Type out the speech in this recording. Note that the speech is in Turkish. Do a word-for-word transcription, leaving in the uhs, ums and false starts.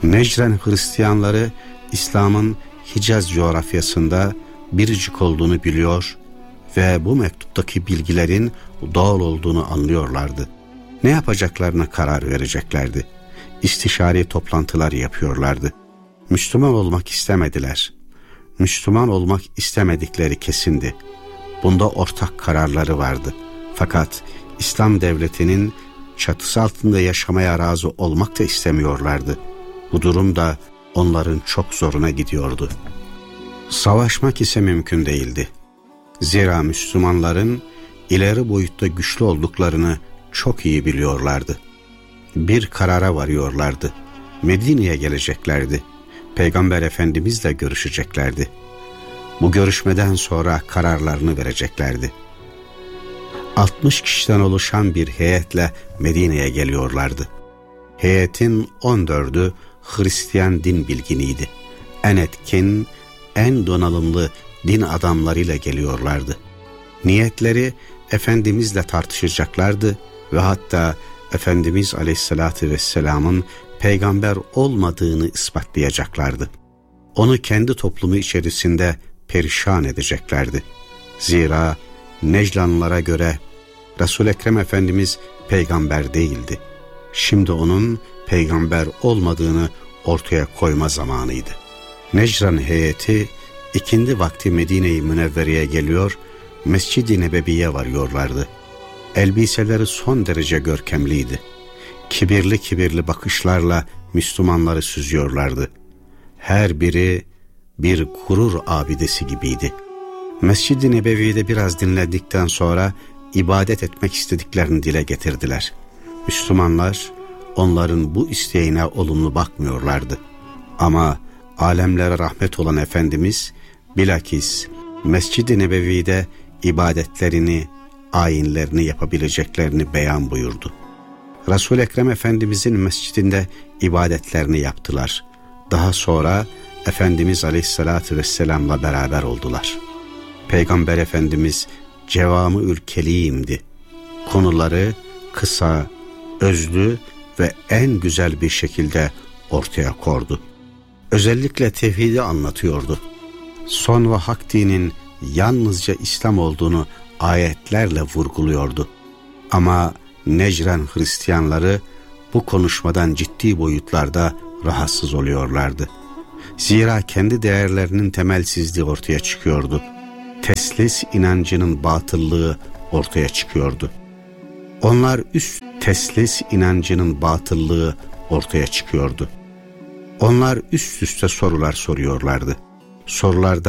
Necran Hristiyanları İslam'ın Hicaz coğrafyasında biricik olduğunu biliyor ve bu mektuptaki bilgilerin doğal olduğunu anlıyorlardı. Ne yapacaklarına karar vereceklerdi. İstişari toplantılar yapıyorlardı. Müslüman olmak istemediler. Müslüman olmak istemedikleri kesindi. Bunda ortak kararları vardı. Fakat İslam devletinin çatısı altında yaşamaya razı olmak da istemiyorlardı. Bu durum da onların çok zoruna gidiyordu. Savaşmak ise mümkün değildi. Zira Müslümanların ileri boyutta güçlü olduklarını çok iyi biliyorlardı. Bir karara varıyorlardı. Medine'ye geleceklerdi. Peygamber Efendimizle görüşeceklerdi. Bu görüşmeden sonra kararlarını vereceklerdi. altmış kişiden oluşan bir heyetle Medine'ye geliyorlardı. Heyetin on dördü Hristiyan din bilginiydi. En etkin, en donanımlı din adamlarıyla geliyorlardı. Niyetleri Efendimizle tartışacaklardı ve hatta Efendimiz Aleyhisselatü Vesselam'ın peygamber olmadığını ispatlayacaklardı. Onu kendi toplumu içerisinde perişan edeceklerdi. Zira Neclanlılara göre Resul-i Ekrem Efendimiz peygamber değildi. Şimdi onun peygamber olmadığını ortaya koyma zamanıydı. Necran heyeti ikindi vakti Medine-i Münevvere'ye geliyor, Mescid-i Nebevi'ye varıyorlardı. Elbiseleri son derece görkemliydi. Kibirli kibirli bakışlarla Müslümanları süzüyorlardı. Her biri bir gurur abidesi gibiydi. Mescid-i Nebevi'de biraz dinledikten sonra ibadet etmek istediklerini dile getirdiler. Müslümanlar onların bu isteğine olumlu bakmıyorlardı. Ama alemlere rahmet olan Efendimiz bilakis Mescid-i Nebevi'de ibadetlerini, ayinlerini yapabileceklerini beyan buyurdu. Resul-i Ekrem Efendimizin mescidinde ibadetlerini yaptılar. Daha sonra Efendimiz Aleyhisselatü Vesselam'la beraber oldular. Peygamber Efendimiz cevamı-ül kelimdi. Konuları kısa, özlü ve en güzel bir şekilde ortaya koydu. Özellikle tevhidi anlatıyordu. Son ve hak dinin yalnızca İslam olduğunu ayetlerle vurguluyordu. Ama Necran Hristiyanları bu konuşmadan ciddi boyutlarda rahatsız oluyorlardı. Zira kendi değerlerinin temelsizliği ortaya çıkıyordu. Teslis inancının batıllığı ortaya çıkıyordu. Onlar üst teslis inancının batıllığı ortaya çıkıyordu. Onlar üst üste sorular soruyorlardı. Sorularda